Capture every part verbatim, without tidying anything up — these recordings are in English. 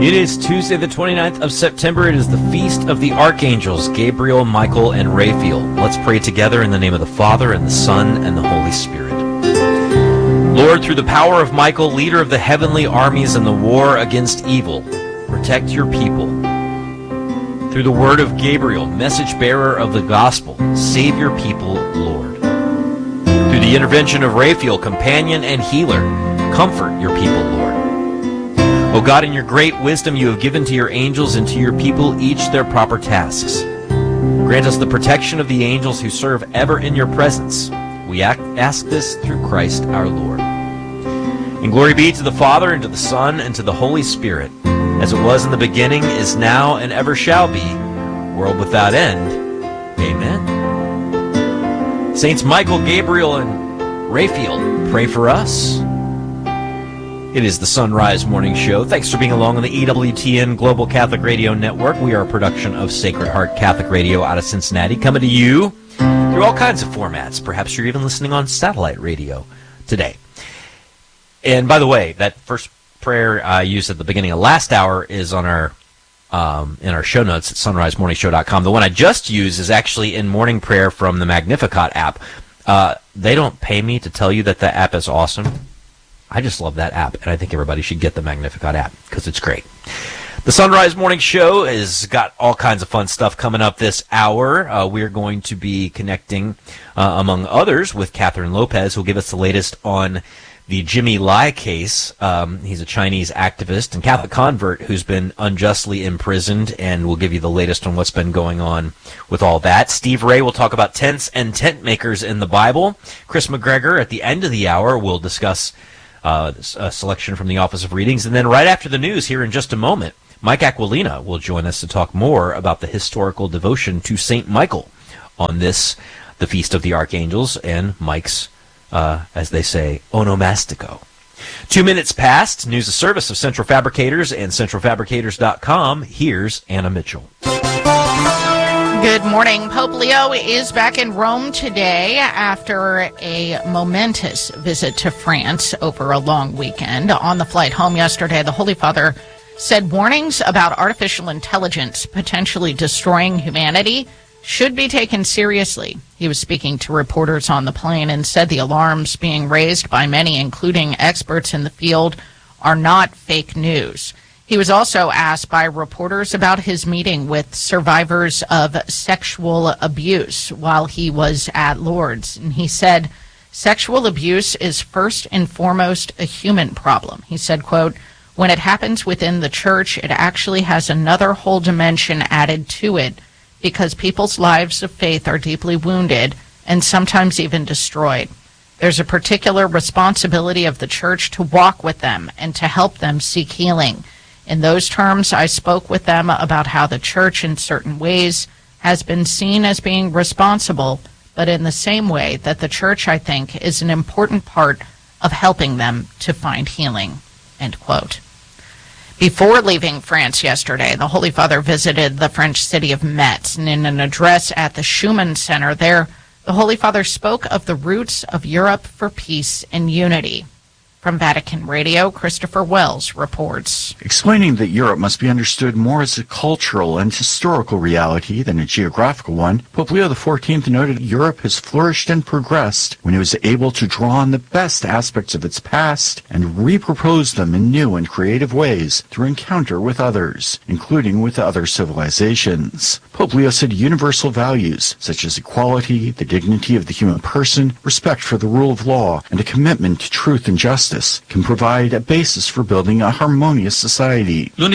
It is Tuesday, the twenty-ninth of September. It is the Feast of the Archangels, Gabriel, Michael, and Raphael. Let's pray together in the name of the Father, and the Son, and the Holy Spirit. Lord, through the power of Michael, leader of the heavenly armies in the war against evil, protect your people. Through the word of Gabriel, message bearer of the gospel, save your people, Lord. Through the intervention of Raphael, companion and healer, comfort your people, Lord. O God, in your great wisdom, you have given to your angels and to your people each their proper tasks. Grant us the protection of the angels who serve ever in your presence. We ask this through Christ our Lord. And glory be to the Father, and to the Son, and to the Holy Spirit, as it was in the beginning, is now, and ever shall be, world without end. Amen. Saints Michael, Gabriel, and Raphael, pray for us. It is the Sunrise Morning Show. Thanks for being along on the E W T N Global Catholic Radio Network. We are a production of Sacred Heart Catholic Radio out of Cincinnati, coming to you through all kinds of formats. Perhaps you're even listening on satellite radio today. And by the way, that first prayer I used at the beginning of last hour is on our um, in our show notes at sunrise morning show dot com. The one I just used is actually in morning prayer from the Magnificat app. Uh, they don't pay me to tell you that the app is awesome. I just love that app, and I think everybody should get the Magnificat app because it's great. The Sunrise Morning Show has got all kinds of fun stuff coming up this hour. Uh, we're going to be connecting, uh, among others, with Catherine Lopez, who will give us the latest on the Jimmy Lai case. Um, he's a Chinese activist and Catholic convert who's been unjustly imprisoned, and we'll give you the latest on what's been going on with all that. Steve Ray will talk about tents and tent makers in the Bible. Chris McGregor, at the end of the hour, will discuss Uh, a selection from the Office of Readings. And then right after the news, here in just a moment, Mike Aquilina will join us to talk more about the historical devotion to Saint Michael on this, the Feast of the Archangels, and Mike's, uh, as they say, onomastico. Two minutes past, news of service of Central Fabricators and central fabricators dot com. Here's Anna Mitchell. Good morning. Pope Leo is back in Rome today after a momentous visit to France over a long weekend. On the flight home yesterday, the Holy Father said warnings about artificial intelligence potentially destroying humanity should be taken seriously. He was speaking to reporters on the plane and said the alarms being raised by many, including experts in the field, are not fake news. He was also asked by reporters about his meeting with survivors of sexual abuse while he was at Lourdes. And he said, sexual abuse is first and foremost a human problem. He said, quote, when it happens within the church, it actually has another whole dimension added to it because people's lives of faith are deeply wounded and sometimes even destroyed. There's a particular responsibility of the church to walk with them and to help them seek healing. In those terms, I spoke with them about how the church in certain ways has been seen as being responsible, but in the same way that the church, I think, is an important part of helping them to find healing, end quote. Before leaving France yesterday, the Holy Father visited the French city of Metz, and in an address at the Schumann Center there, the Holy Father spoke of the roots of Europe for peace and unity. From Vatican Radio, Christopher Wells reports. Explaining that Europe must be understood more as a cultural and historical reality than a geographical one, Pope Leo the fourteenth noted Europe has flourished and progressed when it was able to draw on the best aspects of its past and repropose them in new and creative ways through encounter with others, including with other civilizations. Pope Leo said universal values, such as equality, the dignity of the human person, respect for the rule of law, and a commitment to truth and justice, can provide a basis for building a harmonious society. The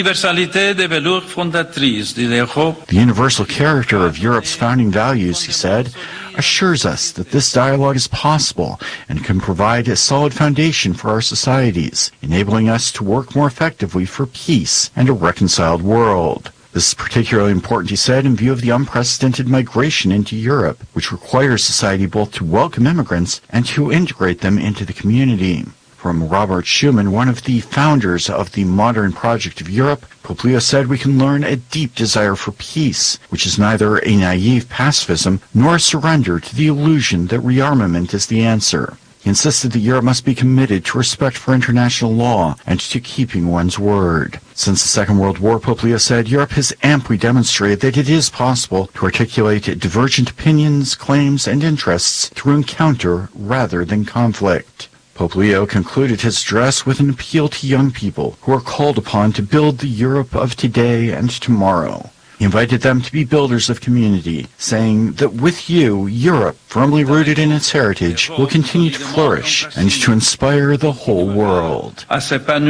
universal character of Europe's founding values, he said, assures us that this dialogue is possible and can provide a solid foundation for our societies, enabling us to work more effectively for peace and a reconciled world. This is particularly important, he said, in view of the unprecedented migration into Europe, which requires society both to welcome immigrants and to integrate them into the community. From Robert Schuman, one of the founders of the modern project of Europe, Pope Leo said we can learn a deep desire for peace, which is neither a naive pacifism nor a surrender to the illusion that rearmament is the answer. He He insisted that Europe must be committed to respect for international law and to keeping one's word. Since the Second World War, Pope Leo said, Europe has amply demonstrated that it is possible to articulate divergent opinions, claims, and interests through encounter rather than conflict. Pope Leo concluded his address with an appeal to young people who are called upon to build the Europe of today and tomorrow. He invited them to be builders of community, saying that with you, Europe, firmly rooted in its heritage, will continue to flourish and to inspire the whole world. I'm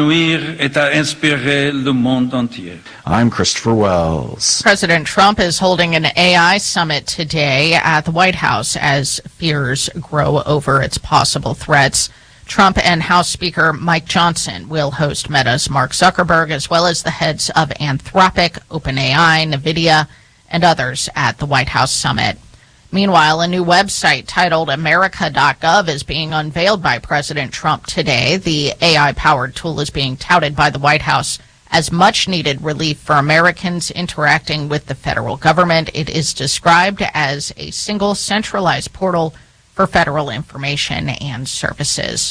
Christopher Wells. President Trump is holding an A I summit today at the White House as fears grow over its possible threats. Trump and House Speaker Mike Johnson will host Meta's Mark Zuckerberg, as well as the heads of Anthropic, OpenAI, NVIDIA, and others at the White House summit. Meanwhile, a new website titled America dot gov is being unveiled by President Trump today. The A I-powered tool is being touted by the White House as much-needed relief for Americans interacting with the federal government. It is described as a single centralized portal for federal information and services.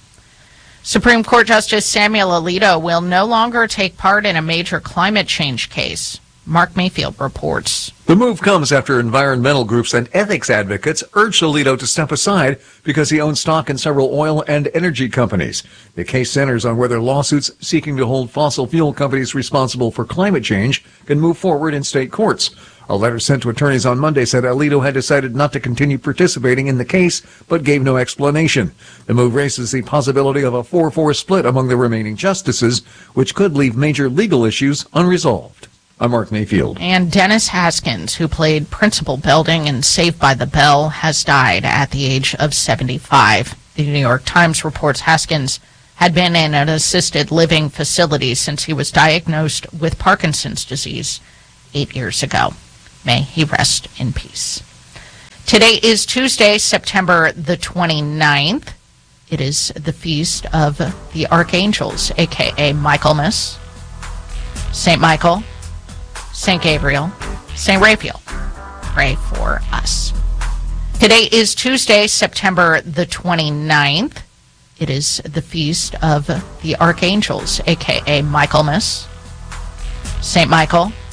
Supreme Court Justice Samuel Alito will no longer take part in a major climate change case. Mark Mayfield reports. The move comes after environmental groups and ethics advocates urged Alito to step aside because he owns stock in several oil and energy companies. The case centers on whether lawsuits seeking to hold fossil fuel companies responsible for climate change can move forward in state courts. A letter sent to attorneys on Monday said Alito had decided not to continue participating in the case, but gave no explanation. The move raises the possibility of a four four split among the remaining justices, which could leave major legal issues unresolved. I'm Mark Mayfield. And Dennis Haskins, who played Principal Belding in Saved by the Bell, has died at the age of seventy-five. The New York Times reports Haskins had been in an assisted living facility since he was diagnosed with Parkinson's disease eight years ago. May he rest in peace. Today is Tuesday, September the twenty-ninth. It is the feast of the Archangels, a k a. Michaelmas, Saint Michael, Saint Gabriel, Saint Raphael. Pray for us. Today is Tuesday, September the twenty-ninth. It is the feast of the Archangels, a k a. Michaelmas, Saint Michael,